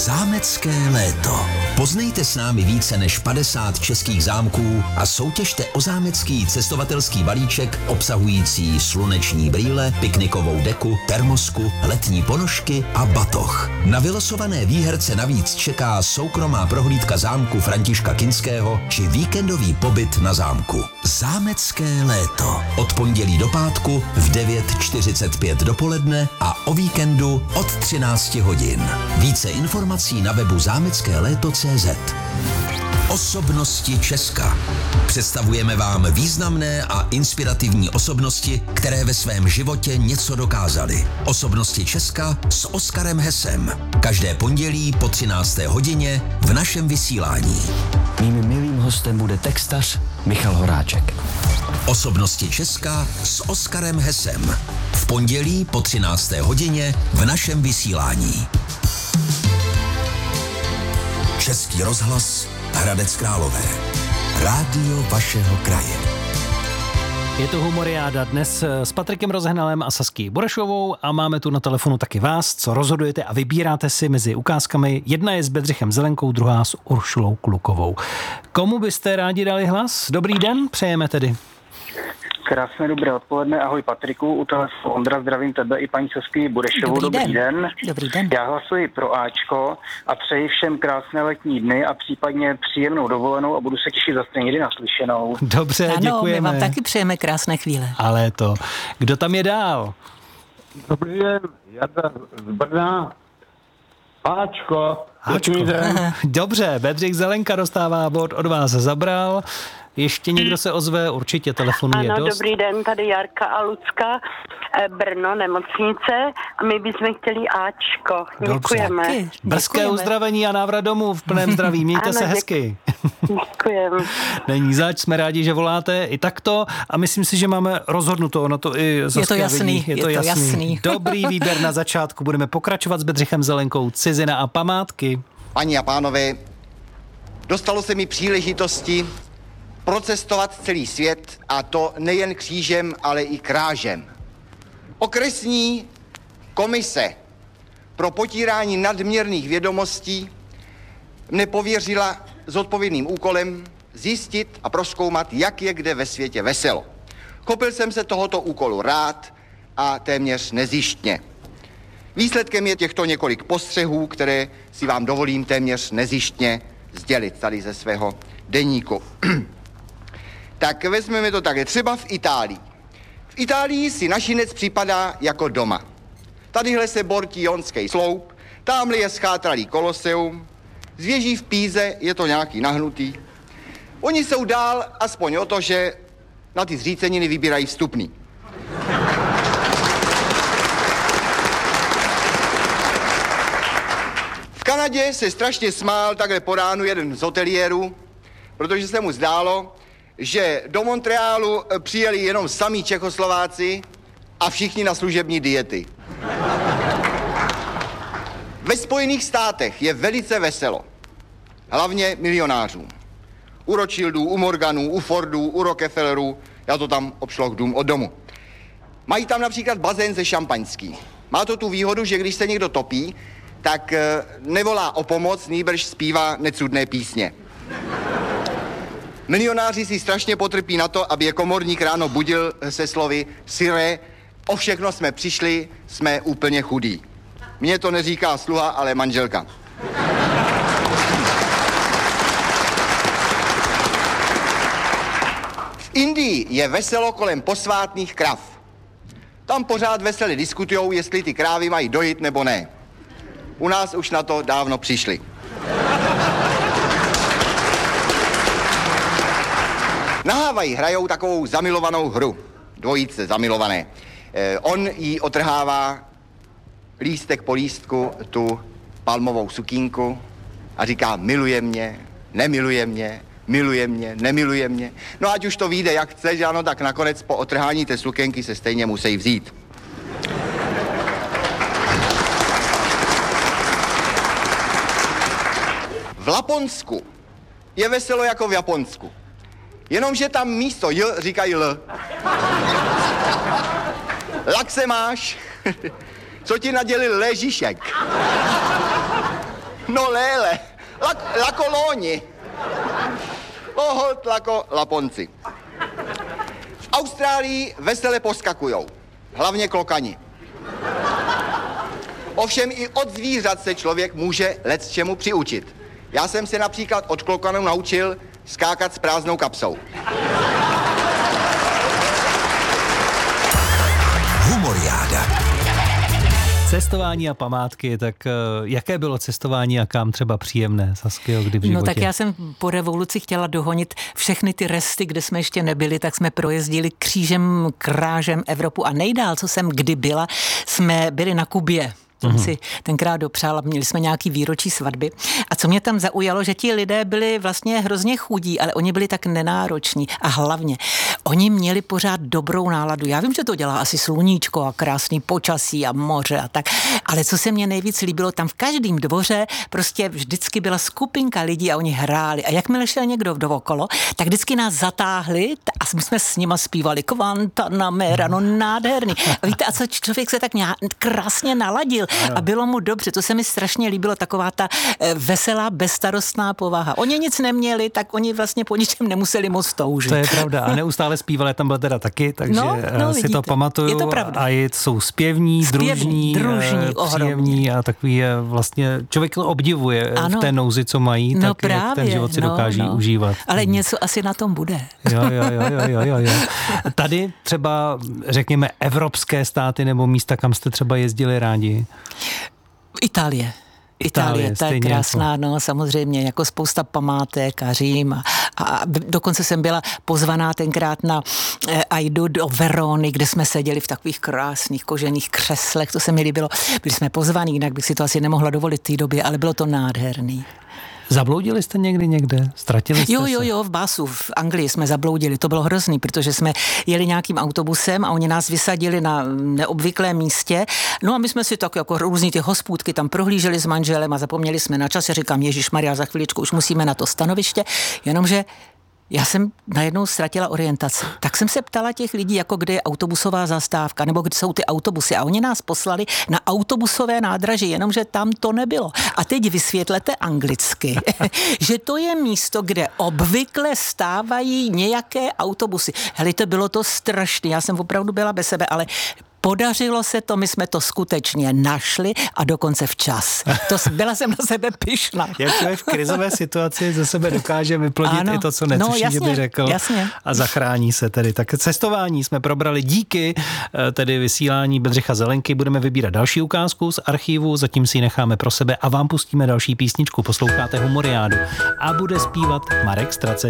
Zámecké léto. Poznejte s námi více než 50 českých zámků a soutěžte o zámecký cestovatelský balíček obsahující sluneční brýle, piknikovou deku, termosku, letní ponožky a batoh. Na vylosované výherce navíc čeká soukromá prohlídka zámku Františka Kinského či víkendový pobyt na zámku. Zámecké léto. Od pondělí do pátku v 9:45 dopoledne a o víkendu od 13 hodin. Více informací na webu zámeckéléto.cz. Osobnosti Česka. Představujeme vám významné a inspirativní osobnosti, které ve svém životě něco dokázaly. Osobnosti Česka s Oskarem Hesem. Každé pondělí po 13. hodině v našem vysílání. Mým milým hostem bude textař Michal Horáček. Osobnosti Česka s Oskarem Hesem. V pondělí po 13. hodině v našem vysílání. Český rozhlas Hradec Králové. Rádio vašeho kraje. Je to Humoriáda dnes s Patrikem Rozehnalem a Saský Burešovou a máme tu na telefonu taky vás, co rozhodujete a vybíráte si mezi ukázkami. Jedna je s Bedřichem Zelenkou, druhá s Uršulou Klukovou. Komu byste rádi dali hlas? Dobrý den, přejeme tedy. Krásné dobré odpoledne, ahoj Patriku, u telefonu Ondra, zdravím tebe i paní Sasky Burešovou, dobrý den. Dobrý den. Já hlasuji pro Ačko a přeji všem krásné letní dny a případně příjemnou dovolenou a budu se těšit zase někdy naslyšenou. Dobře, ano, děkujeme. my vám taky přejeme krásné chvíle. Ale to, kdo tam je dál? Dobrý den, Jarda z Brna. Ačko. Dobře, Bedřich Zelenka dostává bod, od vás zabral. Ještě někdo se ozve, určitě telefonuje ano, dost. dobrý den, tady Jarka a Lucka, Brno, nemocnice a my bychom chtěli Ačko. Děkujeme. Brzké uzdravení a návrat domů v plném zdraví. Mějte ano, se hezky. Děkujeme. Není zač, jsme rádi, že voláte i takto a myslím si, že máme rozhodnuto na to i Saskia jasný, vidí. Je to jasný. Dobrý výběr na začátku. Budeme pokračovat s Bedřichem Zelenkou. Cizina a památky. Paní a pánové, dostalo se mi příležitosti procestovat celý svět, a to nejen křížem, ale i krážem. Okresní komise pro potírání nadměrných vědomostí mne pověřila zodpovědným úkolem zjistit a prozkoumat, jak je kde ve světě veselo. Chopil jsem se tohoto úkolu rád a téměř nezištně. Výsledkem je těchto několik postřehů, které si vám dovolím téměř nezištně sdělit tady ze svého deníku. Tak vezmeme to takhle, třeba v Itálii. V Itálii si našinec připadá jako doma. Tadyhle se bortí Jonský sloup, támhle je schátralý Koloseum, z věží v Píze je to nějaký nahnutý. Oni jsou dál aspoň o to, že na ty zříceniny vybírají vstupný. V Kanadě se strašně smál takhle po ránu jeden z hoteliérů, protože se mu zdálo, že do Montrealu přijeli jenom samí Čechoslováci a všichni na služební diety. Ve Spojených státech je velice veselo, hlavně milionářům. U Rothschildů, u Morganů, u Fordů, u Rockefellerů, já to tam obšloh dům od domu. Mají tam například bazén ze šampaňský. Má to tu výhodu, že když se někdo topí, tak nevolá o pomoc, nýbrž zpívá necudné písně. Milionáři si strašně potrpí na to, aby je komorník ráno budil se slovy Sire, o všechno jsme přišli, jsme úplně chudí. Mně to neříká sluha, ale manželka. V Indii je veselo kolem posvátných krav. Tam pořád veselě diskutujou, jestli ty krávy mají dojít nebo ne. U nás už na to dávno přišli. Na Havaji hrajou takovou zamilovanou hru. Dvojice zamilované. On jí otrhává lístek po lístku tu palmovou sukínku a říká miluje mě, nemiluje mě, miluje mě, nemiluje mě. No ať už to vyjde jak chce, že ano, tak nakonec po otrhání té sukenky se stejně musí vzít. V Laponsku je veselo jako v Japonsku. Jenomže tam místo J říkají L. Lak se máš, co ti nadělil Ležišek. No léle, lakolóni. Oholt lako laponci. V Austrálii vesele poskakujou, hlavně klokani. Ovšem i od zvířat se člověk může lecčemu přiučit. Já jsem se například od klokanů naučil skákat s prázdnou kapsou. Humoriáda. Cestování a památky, tak jaké bylo cestování a kam třeba příjemné, Saskio, kdy v životě? No tak já jsem po revoluci chtěla dohonit všechny ty resty, kde jsme ještě nebyli, tak jsme projezdili křížem, krážem Evropu a nejdál, co jsem kdy byla, jsme byli na Kubě. Jsem si tenkrát dopřála, měli jsme nějaký výročí svatby. A co mě tam zaujalo, že ti lidé byli vlastně hrozně chudí, ale oni byli tak nenároční. A hlavně, oni měli pořád dobrou náladu. Já vím, že to dělá asi sluníčko a krásný počasí a moře a tak. Ale co se mně nejvíc líbilo, tam v každém dvoře prostě vždycky byla skupinka lidí a oni hráli. A jakmile šel někdo dovokolo, tak vždycky nás zatáhli a my jsme s nima zpívali Guantanamera, no nádherný. A víte, a co člověk se tak krásně naladil. A bylo mu dobře, to se mi strašně líbilo, taková ta veselá, bezstarostná povaha. Oni nic neměli, tak oni vlastně po ničem nemuseli moc toužit. To je pravda a neustále zpívali, tam byl teda taky, takže si to pamatuju. Je to pravda. A jsou zpěvní, družní, příjemní a takový vlastně člověk obdivuje v té nouzi, co mají, tak právě, ten život si dokáží užívat. Ale něco asi na tom bude. Jo. Tady třeba, řekněme, evropské státy nebo místa, kam jste třeba jezdili rádi? Itálie, ta je krásná, no samozřejmě, jako spousta památek a Řím a dokonce jsem byla pozvaná tenkrát na Aidu do Verony, kde jsme seděli v takových krásných kožených křeslech, to se mi líbilo. Byli jsme pozvaní, jinak bych si to asi nemohla dovolit v té době, ale bylo to nádherný. Zabloudili jste někde? Ztratili jste se? Jo, v Basu, v Anglii jsme zabloudili. To bylo hrozný, protože jsme jeli nějakým autobusem a oni nás vysadili na neobvyklém místě. No a my jsme si tak jako různý ty hospůdky tam prohlíželi s manželem a zapomněli jsme na čas. Já říkám, Ježišmarja, za chviličku už musíme na to stanoviště, jenomže já jsem najednou ztratila orientaci. Tak jsem se ptala těch lidí, jako kde je autobusová zastávka, nebo kde jsou ty autobusy. A oni nás poslali na autobusové nádraží, jenomže tam to nebylo. A teď vysvětlete anglicky, že to je místo, kde obvykle stávají nějaké autobusy. Hele, to bylo to strašné. Já jsem opravdu byla bez sebe, ale podařilo se to, my jsme to skutečně našli a dokonce včas. Byla jsem na sebe pyšná. Jak člověk v krizové situaci ze sebe dokáže vyplodit i to, co netuší, že by řekl. Jasně. A zachrání se tedy. Tak cestování jsme probrali díky tedy vysílání Bedřicha Zelenky. Budeme vybírat další ukázku z archivu, zatím si ji necháme pro sebe a vám pustíme další písničku. Posloucháte Humoriádu a bude zpívat Marek Stracen.